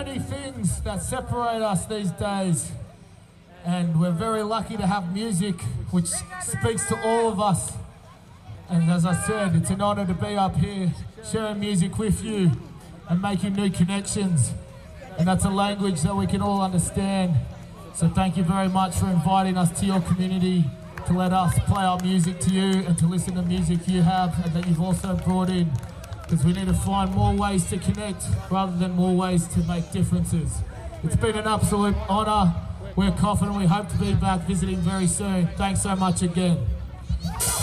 many things that separate us these days, and we're very lucky to have music which speaks to all of us. And as I said, it's an honour to be up here sharing music with you and making new connections, and that's a language that we can all understand. So thank you very much for inviting us to your community, to let us play our music to you and to listen to music you have and that you've also brought in, because we need to find more ways to connect rather than more ways to make differences. It's been an absolute honour. We're confident we hope to be back visiting very soon. Thanks so much again.